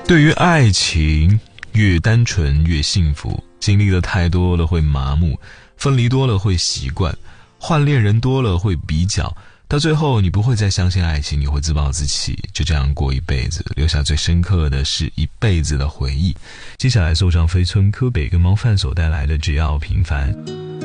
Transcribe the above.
对于爱情，越单纯越幸福，经历的太多了会麻木，分离多了会习惯，换恋人多了会比较，到最后你不会再相信爱情，你会自暴自弃，就这样过一辈子，留下最深刻的是一辈子的回忆。接下来送上飞村柯北跟猫饭所带来的只要平凡。